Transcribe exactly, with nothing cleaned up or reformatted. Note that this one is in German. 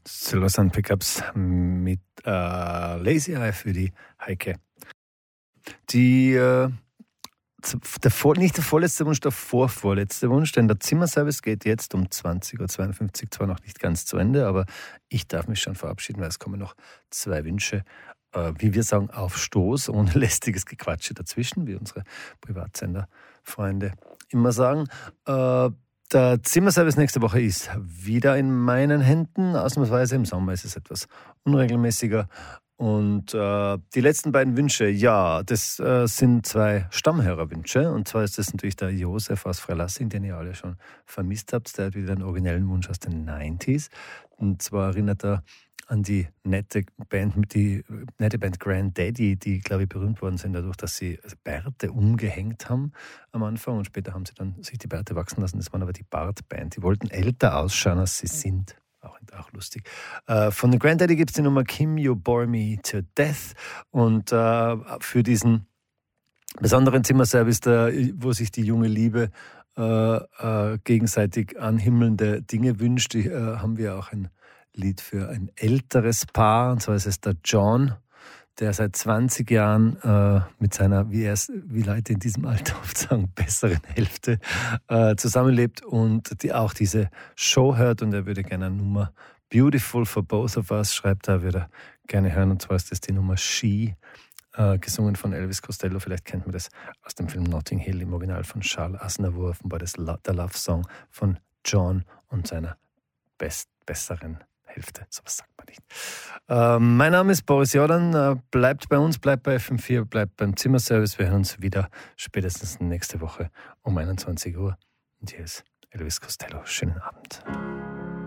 Silversun Pickups mit äh, Lazy Eye für die Heike. Die, äh, der vor, nicht der vorletzte Wunsch, der vorvorletzte Wunsch, denn der Zimmerservice geht jetzt um zwanzig Uhr zweiundfünfzig, zwar noch nicht ganz zu Ende, aber ich darf mich schon verabschieden, weil es kommen noch zwei Wünsche, äh, wie wir sagen, auf Stoß, ohne lästiges Gequatsche dazwischen, wie unsere Privatsenderfreunde immer sagen. Äh, Der Zimmerservice nächste Woche ist wieder in meinen Händen. Ausnahmsweise im Sommer ist es etwas unregelmäßiger. Und äh, die letzten beiden Wünsche, ja, das äh, sind zwei Stammhörerwünsche. Und zwar ist das natürlich der Josef aus Freilassing, den ihr alle schon vermisst habt. Der hat wieder einen originellen Wunsch aus den neunziger. Und zwar erinnert er an die nette Band, mit die nette Band Grand Daddy, die, glaube ich, berühmt worden sind dadurch, dass sie Bärte umgehängt haben am Anfang und später haben sie dann sich die Bärte wachsen lassen. Das waren aber die Bartband. Die wollten älter ausschauen, als sie sind. Auch, auch lustig. Äh, von den Grand Daddy gibt es die Nummer Kim, You Bore Me to Death. Und äh, für diesen besonderen Zimmerservice, der, wo sich die junge Liebe äh, äh, gegenseitig anhimmelnde Dinge wünscht, die, äh, haben wir auch ein Lied für ein älteres Paar, und zwar ist es der John, der seit zwanzig Jahren äh, mit seiner, wie, er es, wie Leute in diesem Alter oft sagen, besseren Hälfte äh, zusammenlebt und die auch diese Show hört, und er würde gerne eine Nummer Beautiful for Both of Us, schreibt er, würde er gerne hören, und zwar ist das die Nummer She, äh, gesungen von Elvis Costello. Vielleicht kennt man das aus dem Film Notting Hill im Original von Charles Aznavour, offenbar das Lo- der Love-Song von John und seiner best besseren Hälfte, sowas sagt man nicht. Ähm, mein Name ist Boris Jordan, äh, bleibt bei uns, bleibt bei F M vier, bleibt beim Zimmerservice. Wir hören uns wieder spätestens nächste Woche um einundzwanzig Uhr. Und hier ist Elvis Costello. Schönen Abend.